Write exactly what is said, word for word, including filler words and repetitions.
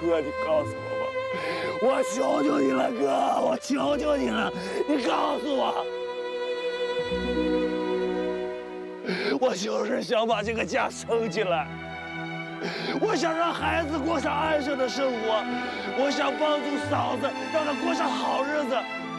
哥，你告诉我吧，我求求你了，哥，我求求你了，你告诉我，我就是想把这个家撑起来，我想让孩子过上安生的生活，我想帮助嫂子，让她过上好日子。